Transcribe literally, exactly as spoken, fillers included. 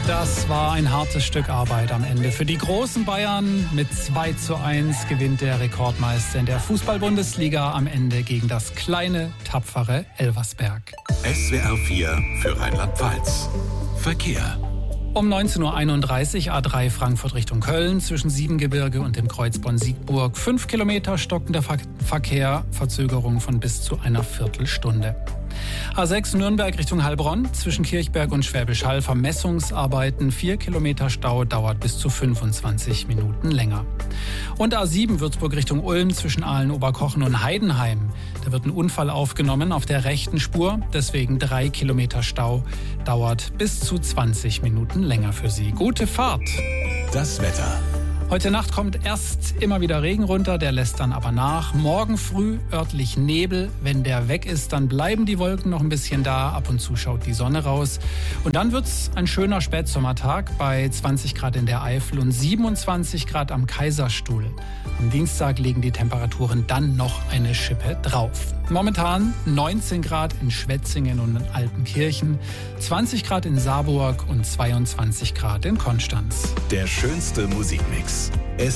Das war ein hartes Stück Arbeit am Ende. Für die großen Bayern mit zwei zu eins gewinnt der Rekordmeister in der Fußball-Bundesliga am Ende gegen das kleine, tapfere Elversberg. S W R vier für Rheinland-Pfalz. Verkehr. Um neunzehn Uhr einunddreißig A drei Frankfurt Richtung Köln zwischen Siebengebirge und dem Kreuz Bonn-Siegburg. Fünf Kilometer stockender Ver- Verkehr, Verzögerung von bis zu einer Viertelstunde. A sechs Nürnberg Richtung Heilbronn zwischen Kirchberg und Schwäbisch Hall Vermessungsarbeiten. Vier Kilometer Stau, dauert bis zu fünfundzwanzig Minuten länger. Und A sieben Würzburg Richtung Ulm zwischen Aalen-Oberkochen und Heidenheim. Da wird ein Unfall aufgenommen auf der rechten Spur. Deswegen drei Kilometer Stau, dauert bis zu zwanzig Minuten länger für Sie. Gute Fahrt! Das Wetter. Heute Nacht kommt erst immer wieder Regen runter, der lässt dann aber nach. Morgen früh örtlich Nebel. Wenn der weg ist, dann bleiben die Wolken noch ein bisschen da. Ab und zu schaut die Sonne raus. Und dann wird's ein schöner Spätsommertag bei zwanzig Grad in der Eifel und siebenundzwanzig Grad am Kaiserstuhl. Am Dienstag legen die Temperaturen dann noch eine Schippe drauf. Momentan neunzehn Grad in Schwetzingen und in Altenkirchen, zwanzig Grad in Saarburg und zweiundzwanzig Grad in Konstanz. Der schönste Musikmix.